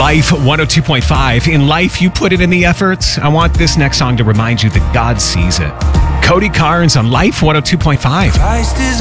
Life 102.5. In life, you put it in the effort. I want this next song to remind you that God sees it. Cody Carnes on Life 102.5. Christ is